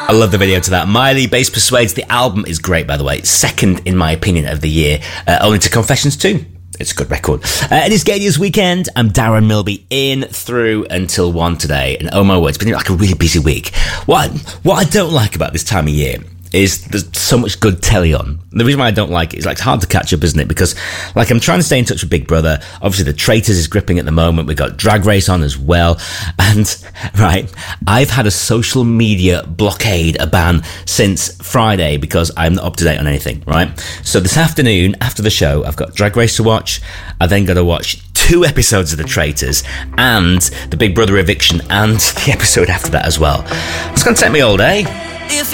I love the video to that. Miley, Bass Persuades. The album is great, by the way. Second, in my opinion, of the year. Only to Confessions 2. It's a good record. It is Gay News Weekend. I'm Darren Milby, in, through, until 1 today. And oh my word, it's been like a really busy week. What I don't like about this time of year is there's so much good telly on. The reason why I don't like it is, like, it's hard to catch up, isn't it? Because, like, I'm trying to stay in touch with Big Brother. Obviously, The Traitors is gripping at the moment. We've got Drag Race on as well. And, right, I've had a social media blockade, a ban, since Friday because I'm not up to date on anything, right? So this afternoon, after the show, I've got Drag Race to watch. I then got to watch 2 episodes of The Traitors and the Big Brother eviction and the episode after that as well. It's going to take me all day. If